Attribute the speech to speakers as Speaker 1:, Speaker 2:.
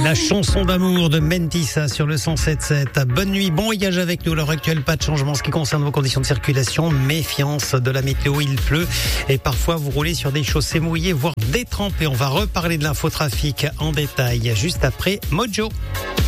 Speaker 1: La chanson d'amour de Mentissa sur le 107.7. Bonne nuit, bon voyage avec nous. À l'heure actuelle, pas de changement en ce qui concerne vos conditions de circulation. Méfiance de la météo, il pleut et parfois vous roulez sur des chaussées mouillées, voire détrempées. On va reparler de l'infotrafic en détail juste après Mojo.